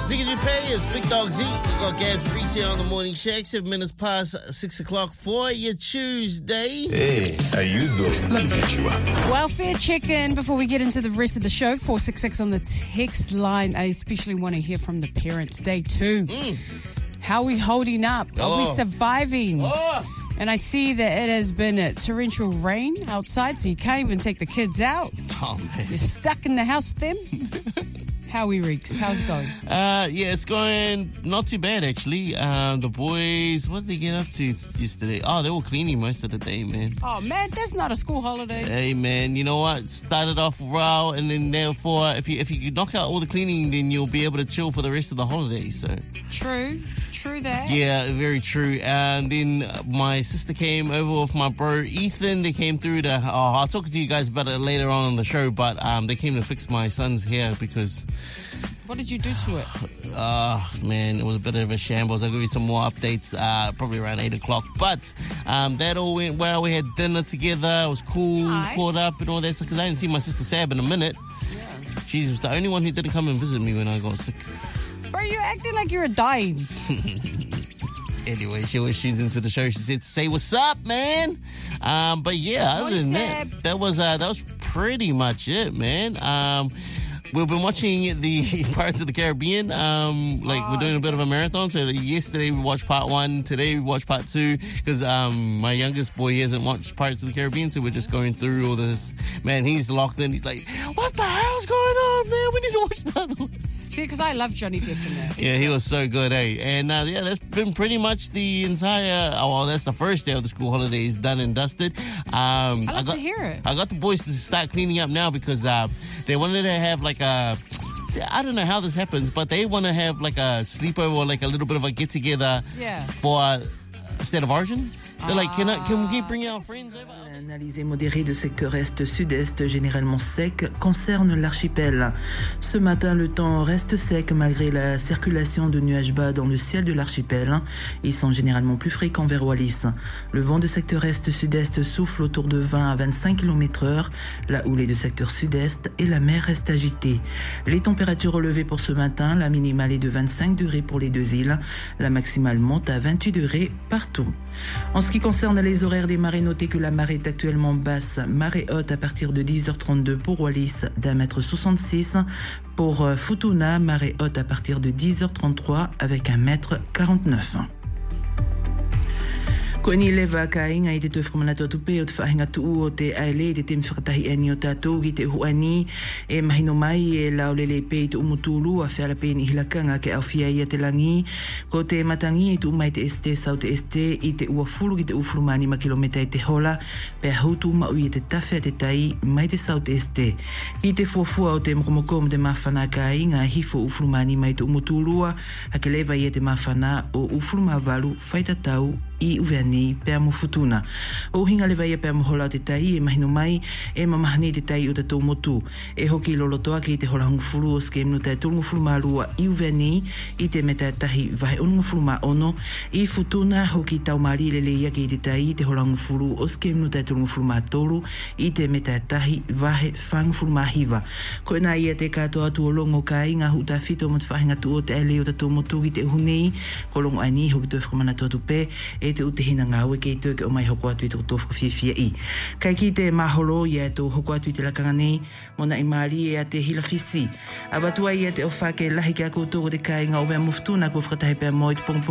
Sticky Dupe is Big Dog's Eat. You got Gabs Reese here on the Morning Shack. 7 minutes past 6 o'clock for your Tuesday. Hey, how you doing? Let me get you up. Welfare check-in before we get into the rest of the show. 466 on the text line. I especially want to hear from the parents. Day 2. How are we holding up? Are we surviving? And I see that it has been torrential rain outside, so you can't even take the kids out. Oh, man. You're stuck in the house with them. How are we, Reeks? How's it going? Yeah, it's going not too bad, actually. The boys, what did they get up to yesterday? Oh, they were cleaning most of the day, man. Oh, man, that's not a school holiday. Hey, man, you know what? Started off raw, and then therefore, if you knock out all the cleaning, then you'll be able to chill for the rest of the holiday, so. True that. Yeah, very true. And then my sister came over with my bro Ethan. They came through to, I'll talk to you guys about it later on the show, but they came to fix my son's hair because... What did you do to it? Man, it was a bit of a shambles. I'll give you some more updates probably around 8 o'clock. But that all went well. We had dinner together. It was cool, nice. Caught up and all that stuff because I didn't see my sister Sab in a minute. Yeah. She's the only one who didn't come and visit me when I got sick. Bro, you're acting like you're dying. Anyway, she's into the show. She said to say what's up, man. But yeah, other than that was pretty much it, man. We've been watching the Pirates of the Caribbean. We're doing a bit of a marathon. So yesterday we watched part 1. Today we watched part 2 because my youngest boy hasn't watched Pirates of the Caribbean. So we're just going through all this. Man, he's locked in. He's like, what the hell's going on, man? We need to watch another one. See, because I love Johnny Depp in that. Yeah, he was so good, eh? And that's been pretty much the entire. That's the first day of the school holidays done and dusted. I love to hear it. I got the boys to start cleaning up now because they wanted to have like a. See, I don't know how this happens, but they want to have like a sleepover or like a little bit of a get together. Yeah. For State of Origin. They're like, can we bring our friends over? L'analyse modérée de secteur est-sud-est généralement sec concerne l'archipel. Ce matin, le temps reste sec malgré la circulation de nuages bas dans le ciel de l'archipel. Ils sont généralement plus fréquents vers Wallis. Le vent de secteur est-sud-est souffle autour de 20 à 25 km/h. La houlée de secteur sud-est et la mer reste agitée. Les températures relevées pour ce matin, la minimale est de 25 degrés pour les deux îles. La maximale monte à 28 degrés partout. En ce qui concerne les horaires des marées, notez que la marée est actuellement basse, marée haute à partir de 10h32 pour Wallis d'1m66. Pour Futuna, marée haute à partir de 10h33 avec 1m49. Koni leva ka inga I te tofrumana tō tupe o te whahinga tuu o te aile te te mwhakatahi ani o tātou ki te huani e mahino mai e laolele pe I te umutulu a whiara pe ni hilakanga ke awhia I te langi ko te matangi I te umai te este sau te este I te uafuru ki te ufurumani ma kilometa I te hola pe hautu ma ui te tawhia te tai mai te sau te este I te fuafua o te mokomoko mo te mawhana ka inga hifo ufurumani mai te umutulua hake leva I te mawhana o ufuruma walu whaitatau I uveani pēr mo futuna. O hinga lewa ia pēr mo hola o te tai e mahino mai e mamahani te tai o te tō motu. E hoki lolotoa ki te hola hungufuru o skem no te tūngufuru marua I uveani I te meta tahi vahe ungufuru ma ono I futuna hoki taumari lele ia ki te tai te hola hungufuru o skem no te tūngufuru ma tolu I te meta tahi vahe whangufuru ma hiva. Ko ena ia te katoa tu o longo kai ngā huta whito mo te whahinga tu o te ele o te tō motu ki te hunei ko longo ani hoki tu whakamana tō pe e te utehina ngā ue kei tō ke o mai hoko atu I tō tōwhaka whiawhia I. Kai ki te maholo I a tō hoko atu I te lakanga nei, mona I maari e a te hilawhisi. A watua I a te o whake lahi ki a koutou o te kai ngā o mea muftuna ko whakatahe pēr mo I te pongpong